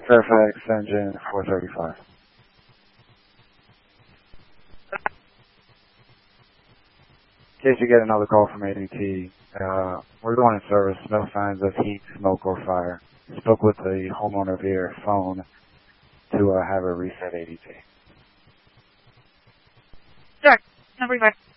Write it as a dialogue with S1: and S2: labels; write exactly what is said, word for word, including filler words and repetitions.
S1: Fairfax engine four thirty-five. In case you get another call from A D T, uh, we're going in service, no signs of heat, smoke, or fire. Spoke with the homeowner via phone to uh, have her reset A D T.
S2: Sure, no reverse.